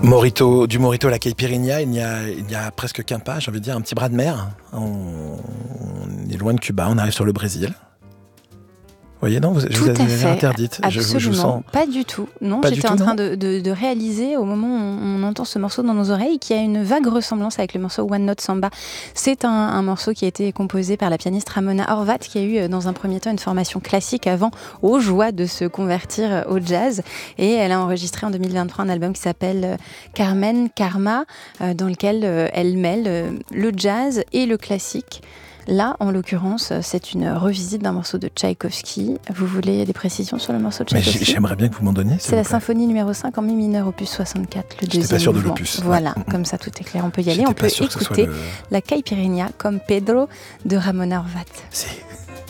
Du Morito à la Caipirinha, il n'y a presque qu'un pas, j'ai envie de dire, un petit bras de mer. On est loin de Cuba, on arrive sur le Brésil. Vous voyez, non, je vous avais interdite. Absolument, je sens... pas du tout. Non, j'étais en train de réaliser au moment où on entend ce morceau dans nos oreilles qu'il y a une vague ressemblance avec le morceau One Note Samba. C'est un morceau qui a été composé par la pianiste Ramona Horvat, qui a eu dans un premier temps une formation classique avant, aux joies de se convertir au jazz. Et elle a enregistré en 2023 un album qui s'appelle Carmen Karma, dans lequel elle mêle le jazz et le classique. Là, en l'occurrence, c'est une revisite d'un morceau de Tchaïkovski. Vous voulez des précisions sur le morceau de Tchaïkovski ? Mais j'aimerais bien que vous m'en donniez. C'est la symphonie numéro 5 en mi mineur, opus 64, le deuxième pas sûr mouvement. De l'opus. Voilà, comme ça tout est clair. On peut y aller, on peut écouter la Caipirinha comme Pedro de Ramona Horvat. Si.